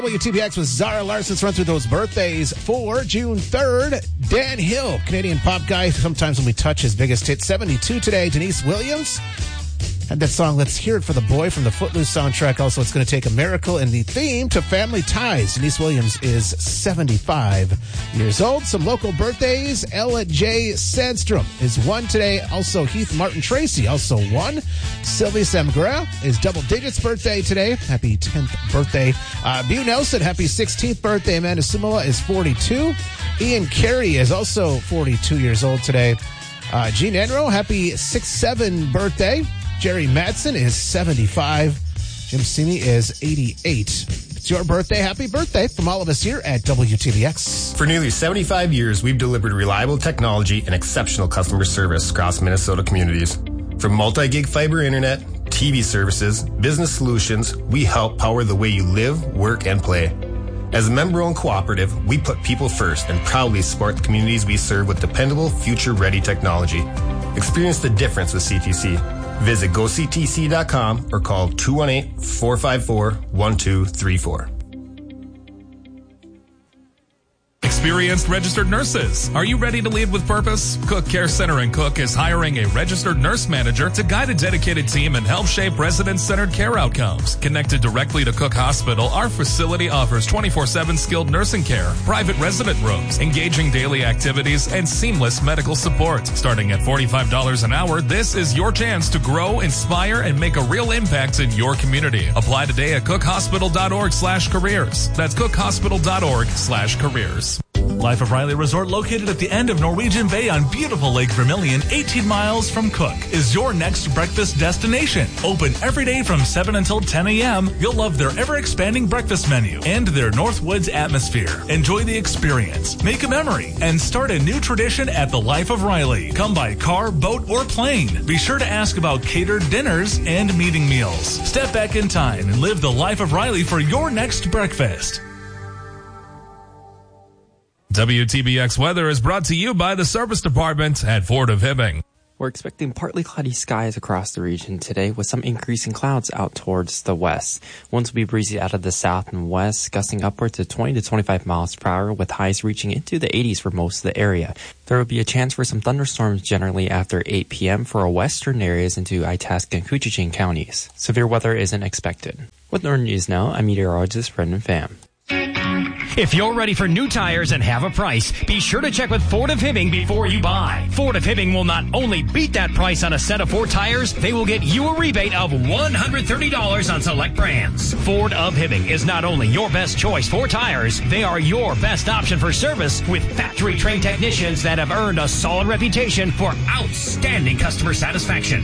WTBX with Zara Larson. Let's run through those birthdays for June 3rd. Dan Hill, Canadian pop guy. Sometimes when we touch his biggest hit, 72 today. Denise Williams had that song, Let's Hear It for the Boy, from the Footloose soundtrack. Also, It's Gonna Take a Miracle, and the theme to Family Ties. Denise Williams is 75 years old. Some local birthdays. Ella J. Sandstrom is 1 today. Also, Heath Martin Tracy, also 1. Sylvia Samgra is double digits birthday today. Happy 10th birthday. Bu Nelson, happy 16th birthday. Amanda Sumola is 42. Ian Carey is also 42 years old today. Gene Enro, happy 6-7 birthday. Jerry Madsen is 75. Jim Simi is 88. It's your birthday. Happy birthday from all of us here at WTBX. For nearly 75 years, we've delivered reliable technology and exceptional customer service across Minnesota communities. From multi-gig fiber internet, TV services, business solutions, we help power the way you live, work, and play. As a member-owned cooperative, we put people first and proudly support the communities we serve with dependable, future-ready technology. Experience the difference with CTC. Visit goctc.com or call 218-454-1234. Experienced registered nurses. Are you ready to lead with purpose? Cook Care Center in Cook is hiring a registered nurse manager to guide a dedicated team and help shape resident-centered care outcomes. Connected directly to Cook Hospital, our facility offers 24/7 skilled nursing care, private resident rooms, engaging daily activities, and seamless medical support. Starting at $45 an hour, this is your chance to grow, inspire, and make a real impact in your community. Apply today at cookhospital.org/careers. That's cookhospital.org/careers. Life of Riley Resort, located at the end of Norwegian Bay on beautiful Lake Vermilion, 18 miles from Cook, is your next breakfast destination. Open every day from 7 until 10 a.m. You'll love their ever-expanding breakfast menu and their Northwoods atmosphere. Enjoy the experience, make a memory, and start a new tradition at the Life of Riley. Come by car, boat, or plane. Be sure to ask about catered dinners and meeting meals. Step back in time and live the Life of Riley for your next breakfast. WTBX weather is brought to you by the Service Department at Fort of Hibbing. We're expecting partly cloudy skies across the region today with some increasing clouds out towards the west. Winds will be breezy out of the south and west, gusting upwards to 20 to 25 miles per hour with highs reaching into the 80s for most of the area. There will be a chance for some thunderstorms generally after 8 p.m. for our western areas into Itasca and Couchiching counties. Severe weather isn't expected. With Northern News Now, I'm meteorologist Brendan Pham. If you're ready for new tires and have a price, be sure to check with Ford of Hibbing before you buy. Ford of Hibbing will not only beat that price on a set of 4 tires, they will get you a rebate of $130 on select brands. Ford of Hibbing is not only your best choice for tires, they are your best option for service with factory-trained technicians that have earned a solid reputation for outstanding customer satisfaction.